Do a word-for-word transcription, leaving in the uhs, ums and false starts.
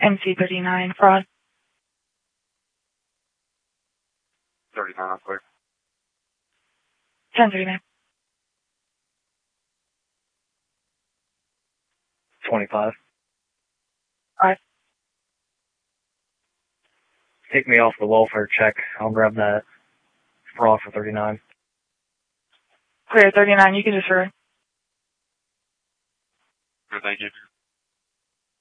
M C thirty-nine, fraud. thirty-nine, I'm clear. ten thirty-nine. twenty-five. Alright. Take me off the welfare check. I'll grab that fraud for thirty-nine. Clear, thirty-nine, you can disregard. Thank you.